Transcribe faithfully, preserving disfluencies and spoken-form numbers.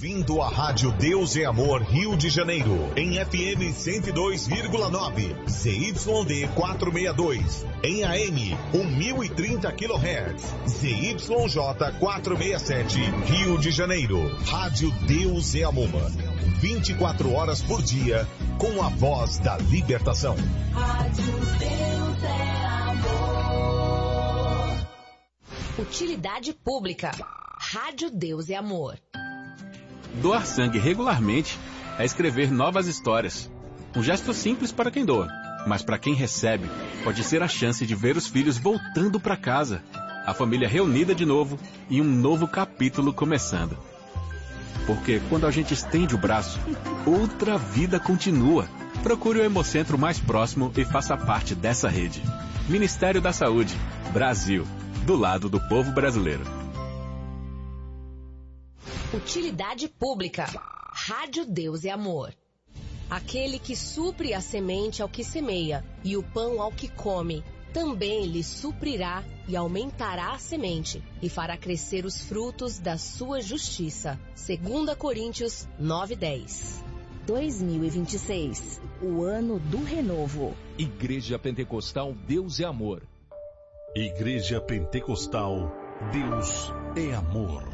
ouvindo a Rádio Deus é Amor Rio de Janeiro, em F M cento e dois vírgula nove, Z Y D quatrocentos e sessenta e dois, em A M mil e trinta quilohertz, Z Y J quatrocentos e sessenta e sete, Rio de Janeiro. Rádio Deus é Amor, vinte e quatro horas por dia, com a voz da libertação. Rádio Deus é Amor. Utilidade pública. Rádio Deus é Amor. Doar sangue regularmente é escrever novas histórias. Um gesto simples para quem doa, mas para quem recebe, pode ser a chance de ver os filhos voltando para casa, a família reunida de novo e um novo capítulo começando. Porque quando a gente estende o braço, outra vida continua. Procure o Hemocentro mais próximo e faça parte dessa rede. Ministério da Saúde, Brasil, do lado do povo brasileiro. Utilidade pública. Rádio Deus é Amor. Aquele que supre a semente ao que semeia e o pão ao que come, também lhe suprirá e aumentará a semente e fará crescer os frutos da sua justiça. Segunda Coríntios nove, dez. dois mil e vinte e seis, o ano do renovo. Igreja Pentecostal Deus é Amor. Igreja Pentecostal Deus é Amor.